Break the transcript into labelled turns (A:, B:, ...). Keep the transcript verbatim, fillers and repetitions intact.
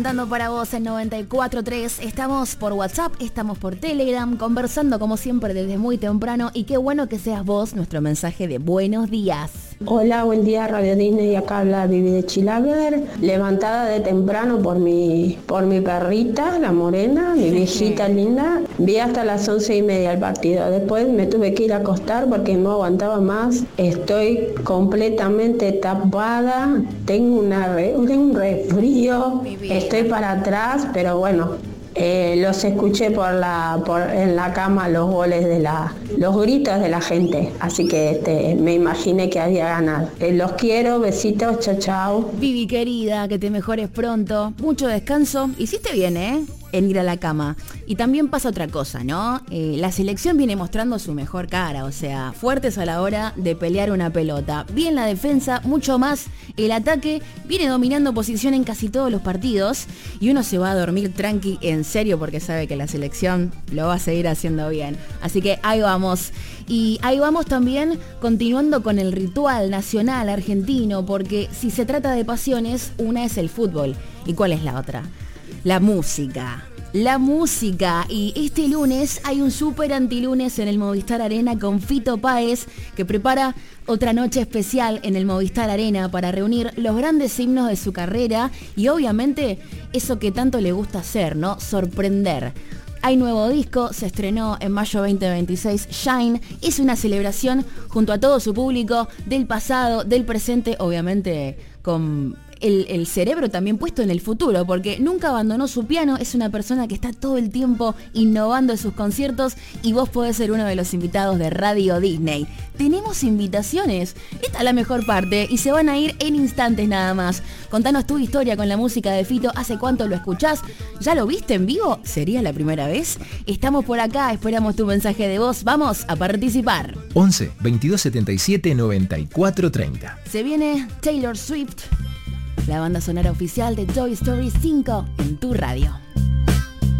A: Dando para vos en noventa y cuatro tres, estamos por WhatsApp, estamos por Telegram, conversando como siempre desde muy temprano y qué bueno que seas vos nuestro mensaje de buenos días.
B: Hola, buen día Radio Disney, acá habla Vivi de Chilaver, levantada de temprano por mi por mi perrita, la morena, mi viejita linda, vi hasta las once y media el partido, después me tuve que ir a acostar porque no aguantaba más, estoy completamente tapada, tengo una re, un resfrío, estoy para atrás, pero bueno, eh, los escuché por la por en la cama los goles de la los gritos de la gente, así que este, me imaginé que había ganado. Eh, los quiero, besitos, chao chao.
A: Vivi querida, que te mejores pronto, mucho descanso, hiciste bien, ¿eh? En ir a la cama. Y también pasa otra cosa, ¿no? Eh, la selección viene mostrando su mejor cara, o sea, fuertes a la hora de pelear una pelota. Bien la defensa, mucho más el ataque, viene dominando posición en casi todos los partidos y uno se va a dormir tranqui en serio porque sabe que la selección lo va a seguir haciendo bien. Así que ahí vamos. Y ahí vamos también continuando con el ritual nacional argentino, porque si se trata de pasiones, una es el fútbol. ¿Y cuál es la otra? La música, la música. Y este lunes hay un súper antilunes en el Movistar Arena con Fito Páez, que prepara otra noche especial en el Movistar Arena para reunir los grandes himnos de su carrera y obviamente eso que tanto le gusta hacer, ¿no? Sorprender. Hay nuevo disco, se estrenó en mayo veinte veintiséis, Shine, es una celebración junto a todo su público del pasado, del presente, obviamente con El, el cerebro también puesto en el futuro, porque nunca abandonó su piano, es una persona que está todo el tiempo innovando en sus conciertos y vos podés ser uno de los invitados de Radio Disney. Tenemos invitaciones, esta es la mejor parte y se van a ir en instantes nada más. Contanos tu historia con la música de Fito, ¿hace cuánto lo escuchás? ¿Ya lo viste en vivo? ¿Sería la primera vez? Estamos por acá, esperamos tu mensaje de voz, vamos a participar.
C: once, veintidós setenta y siete, noventa y cuatro treinta.
A: Se viene Taylor Swift, la banda sonora oficial de Toy Story cinco en tu radio.